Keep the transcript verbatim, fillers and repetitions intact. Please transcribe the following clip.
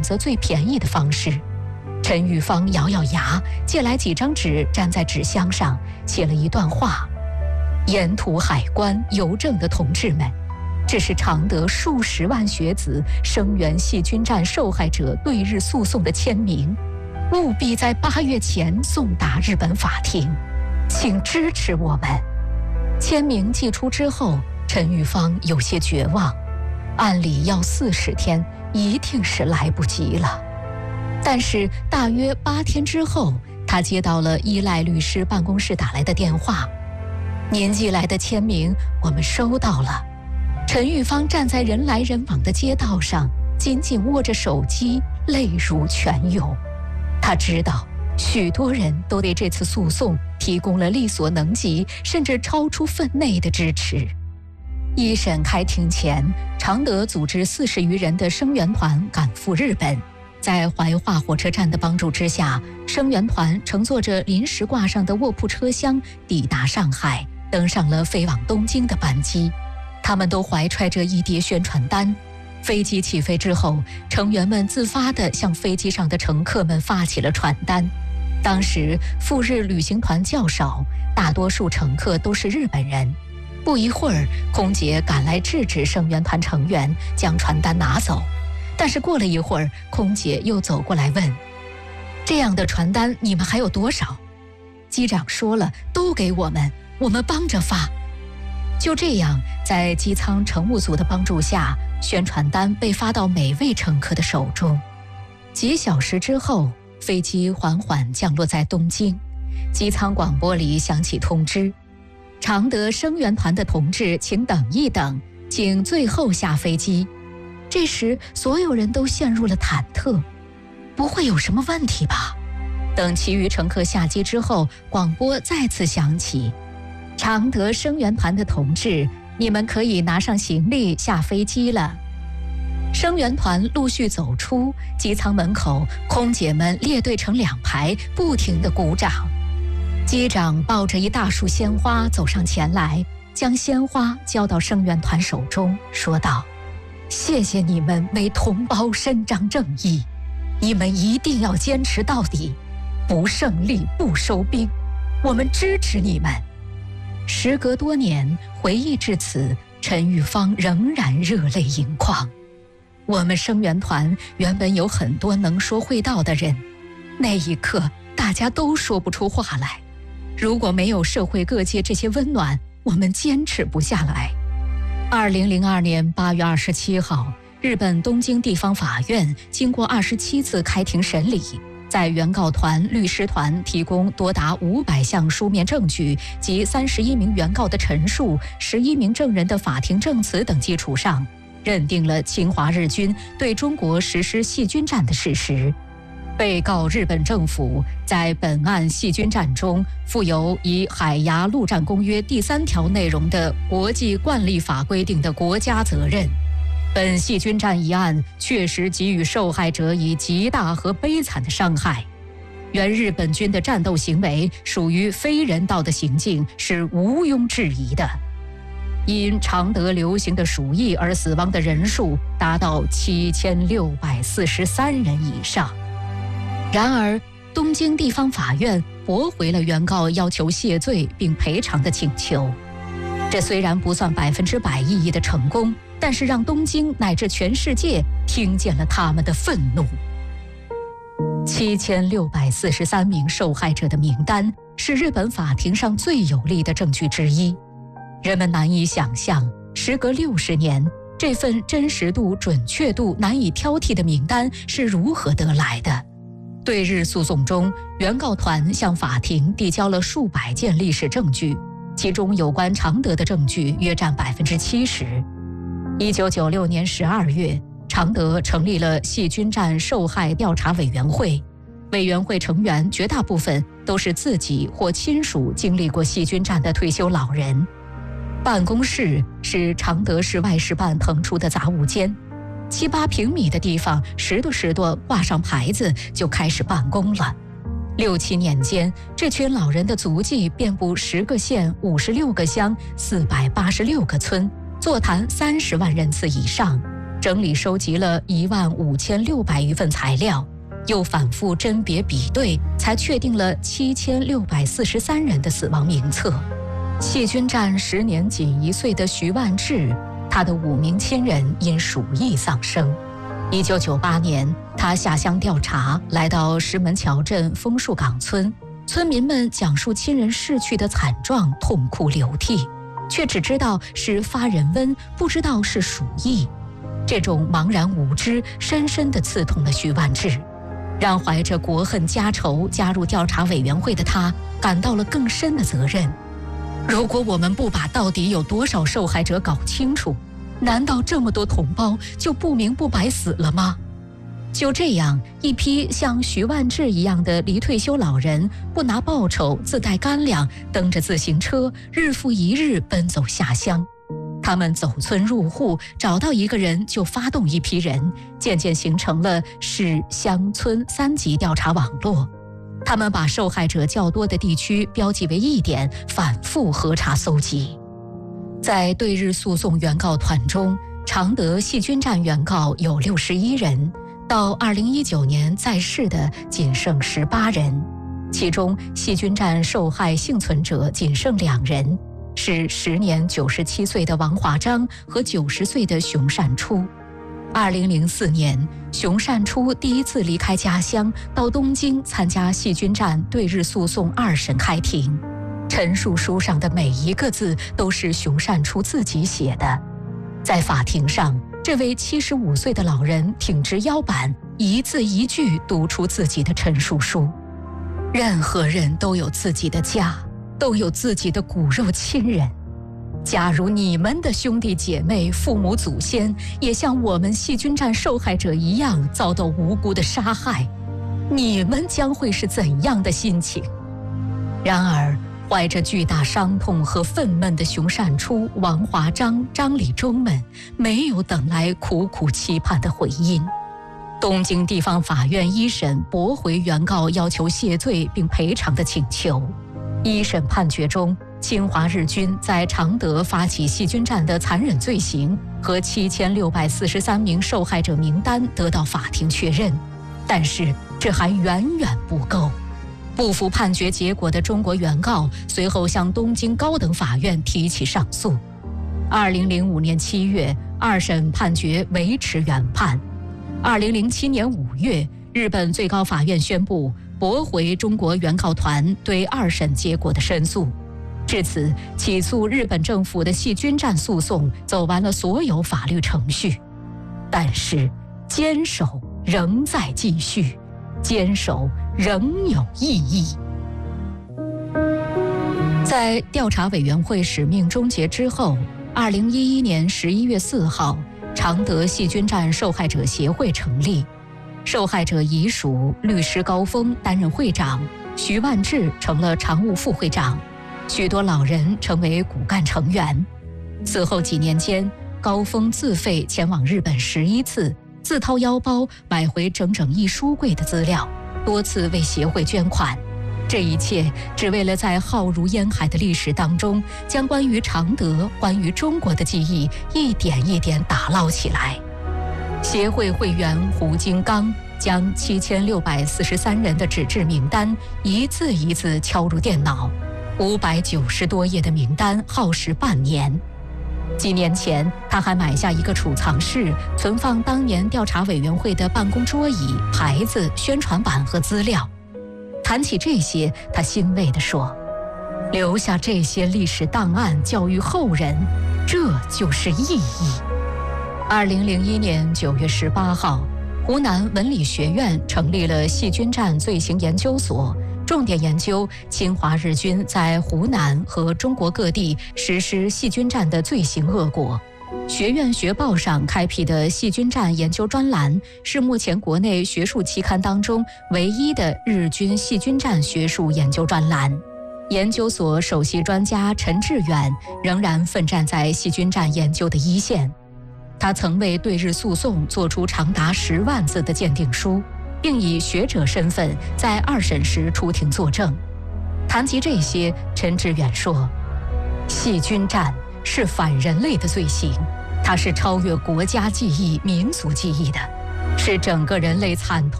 择最便宜的方式。陈玉芳咬咬牙，借来几张纸，粘在纸箱上，写了一段话：沿途海关、邮政的同志们，这是常德数十万学子声援细菌战受害者对日诉讼的签名，务必在八月前送达日本法庭，请支持我们。签名寄出之后，陈玉芳有些绝望，按理要四十天，一定是来不及了。但是大约八天之后，他接到了依赖律师办公室打来的电话：您寄来的签名我们收到了。陈玉芳站在人来人往的街道上，紧紧握着手机，泪如泉涌。他知道许多人都为这次诉讼提供了力所能及甚至超出分内的支持。一审开庭前，常德组织四十余人的声援团赶赴日本，在怀化火车站的帮助之下，声援团乘坐着临时挂上的卧铺车厢抵达上海，登上了飞往东京的班机。他们都怀揣着一叠宣传单。飞机起飞之后，成员们自发地向飞机上的乘客们发起了传单。当时赴日旅行团较少，大多数乘客都是日本人。不一会儿，空姐赶来制止声援团成员将传单拿走。但是过了一会儿，空姐又走过来问：这样的传单你们还有多少？机长说了，都给我们，我们帮着发。就这样，在机舱乘务组的帮助下，宣传单被发到每位乘客的手中。几小时之后，飞机缓缓降落在东京，机舱广播里响起通知：常德声援团的同志请等一等，请最后下飞机。这时所有人都陷入了忐忑，不会有什么问题吧？等其余乘客下机之后，广播再次响起：常德声援团的同志，你们可以拿上行李下飞机了。声援团陆续走出机舱门口，空姐们列队成两排，不停地鼓掌。机长抱着一大束鲜花走上前来，将鲜花交到声援团手中，说道：谢谢你们为同胞伸张正义，你们一定要坚持到底，不胜利不收兵，我们支持你们。时隔多年，回忆至此，陈玉芳仍然热泪盈眶。我们声援团原本有很多能说会道的人，那一刻大家都说不出话来。如果没有社会各界这些温暖，我们坚持不下来。二零零二年八月二十七号，日本东京地方法院经过二十七次开庭审理，在原告团、律师团提供多达五百项书面证据及三十一名原告的陈述、十一名证人的法庭证词等基础上，认定了侵华日军对中国实施细菌战的事实。被告日本政府在本案细菌战中负有以海牙陆战公约第三条内容的国际惯例法规定的国家责任。本细菌战一案确实给予受害者以极大和悲惨的伤害，原日本军的战斗行为属于非人道的行径，是毋庸置疑的。因常德流行的鼠疫而死亡的人数达到七千六百四十三人以上。然而，东京地方法院驳回了原告要求谢罪并赔偿的请求。这虽然不算百分之百意义的成功，但是让东京乃至全世界听见了他们的愤怒。七千六百四十三名受害者的名单是日本法庭上最有力的证据之一。人们难以想象，时隔六十年，这份真实度、准确度难以挑剔的名单是如何得来的。对日诉讼中，原告团向法庭递交了数百件历史证据，其中有关常德的证据约占百分之七十。一九九六年十二月，常德成立了细菌战受害调查委员会，委员会成员绝大部分都是自己或亲属经历过细菌战的退休老人。办公室是常德市外事办腾出的杂物间，七八平米的地方，拾掇拾掇挂上牌子就开始办公了。六七年间，这群老人的足迹遍布十个县、五十六个乡、四百八十六个村，座谈三十万人次以上。 整理收集了一万五千六百余份材料，又反复甄别比对，才确定了七千六百四十三人的死亡名册。细菌战时年仅一岁的徐万志，他的五名亲人因鼠疫丧生。一九九八年，他下乡调查，来到石门桥镇枫树岗村，村民们讲述亲人逝去的惨状，痛哭流涕，却只知道是发人瘟，不知道是鼠疫。这种茫然无知，深深地刺痛了徐万志，让怀着国恨家仇加入调查委员会的他感到了更深的责任。如果我们不把到底有多少受害者搞清楚，难道这么多同胞就不明不白死了吗？就这样，一批像徐万志一样的离退休老人，不拿报酬，自带干粮，蹬着自行车，日复一日奔走下乡。他们走村入户，找到一个人就发动一批人，渐渐形成了市乡村三级调查网络。他们把受害者较多的地区标记为一点，反复核查搜集。在对日诉讼原告团中，常德细菌战原告有六十一人，到二零一九年在世的仅剩十八人，其中细菌战受害幸存者仅剩两人，是时年九十七岁的王华章和九十岁的熊善初。二零零四年，熊善初第一次离开家乡，到东京参加细菌战对日诉讼二审开庭。陈述书上的每一个字都是熊善初自己写的。在法庭上，这位七十五岁的老人挺直腰板，一字一句读出自己的陈述书。任何人都有自己的家，都有自己的骨肉亲人。假如你们的兄弟姐妹、父母祖先也像我们细菌战受害者一样遭到无辜的杀害，你们将会是怎样的心情？然而，怀着巨大伤痛和愤懑的熊善初、王华章、张立忠们没有等来苦苦期盼的回音。东京地方法院一审驳回原告要求谢罪并赔偿的请求。一审判决中，侵华日军在常德发起细菌战的残忍罪行和七千六百四十三名受害者名单得到法庭确认，但是这还远远不够。不服判决结果的中国原告随后向东京高等法院提起上诉。二零零五年七月，二审判决维持原判。二零零七年五月，日本最高法院宣布驳回中国原告团对二审结果的申诉。至此，起诉日本政府的细菌战诉讼走完了所有法律程序。但是，坚守仍在继续，坚守仍有意义。在调查委员会使命终结之后，二零一一年十一月四号，常德细菌战受害者协会成立，受害者遗属律师高峰担任会长，徐万志成了常务副会长，许多老人成为骨干成员。此后几年间，高峰自费前往日本十一次，自掏腰包买回整整一书柜的资料，多次为协会捐款。这一切只为了在浩如烟海的历史当中，将关于常德、关于中国的记忆一点一点打捞起来。协会会员胡金刚将七千六百四十三人的纸质名单一字一字敲入电脑，五百九十多页的名单耗时半年。几年前，他还买下一个储藏室，存放当年调查委员会的办公桌椅、牌子、宣传板和资料。谈起这些，他欣慰地说：“留下这些历史档案，教育后人，这就是意义。”二零零一年九月十八号，湖南文理学院成立了细菌战罪行研究所，重点研究侵华日军在湖南和中国各地实施细菌战的罪行恶果。学院学报上开辟的细菌战研究专栏，是目前国内学术期刊当中唯一的日军细菌战学术研究专栏。研究所首席专家陈志远仍然奋战在细菌战研究的一线。他曾为对日诉讼做出长达十万字的鉴定书，并以学者身份在二审时出庭作证。谈及这些，陈志远说：“细菌战是反人类的罪行，它它是超越国家记忆、民族记忆的，是整个人类惨痛